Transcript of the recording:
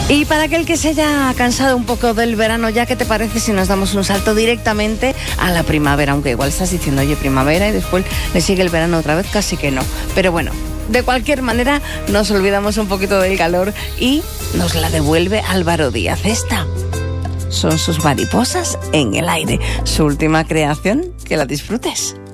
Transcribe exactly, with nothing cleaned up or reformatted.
Y para aquel que se haya cansado un poco del verano, ya, ¿qué te parece si nos damos un salto directamente a la primavera? Aunque igual estás diciendo, oye, primavera, y después le sigue el verano otra vez, casi que no. Pero bueno, de cualquier manera, nos olvidamos un poquito del calor y nos la devuelve Álvaro Díaz. Esta son sus mariposas en el aire. Su última creación, que la disfrutes.